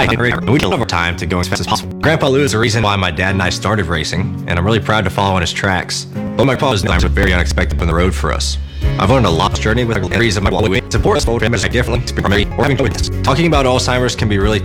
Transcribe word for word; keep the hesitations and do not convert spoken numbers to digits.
and we took over time to go as fast as possible. Grandpa Lou is the reason why my dad and I started racing, and I'm really proud to follow in his tracks. But my father's times were very unexpected on the road for us. I've learned a lot journey with the entries of my way. Support us for him as I differently, or having Talking about Alzheimer's can be really